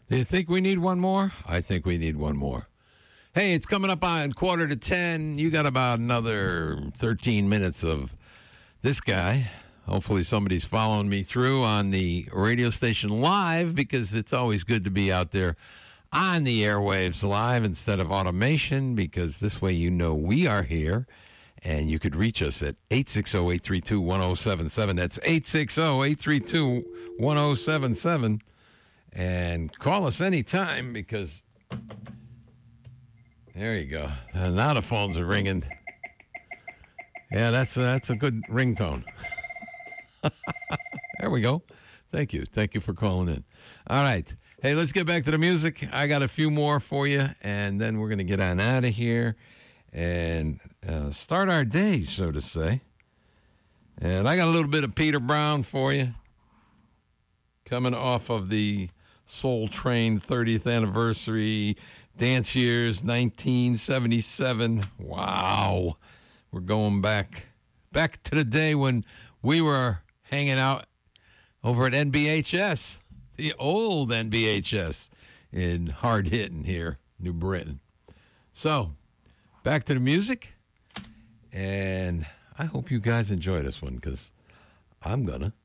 Do you think we need one more? I think we need one more. Hey, it's coming up on 9:45. You got about another 13 minutes of this guy. Hopefully somebody's following me through on the radio station live, because it's always good to be out there on the airwaves live instead of automation, because this way you know we are here. And you could reach us at 860-832-1077. That's 860-832-1077. And call us anytime, because there you go. Now the phones are ringing. Yeah, that's a good ringtone. There we go. Thank you. Thank you for calling in. All right. Hey, let's get back to the music. I got a few more for you, and then we're going to get on out of here and start our day, so to say. And I got a little bit of Peter Brown for you, coming off of the Soul Train 30th anniversary dance years, 1977. Wow. We're going back to the day when we were hanging out over at NBHS, the old NBHS in Hard Hitting here, New Britain. So, back to the music, and I hope you guys enjoy this one, because I'm gonna.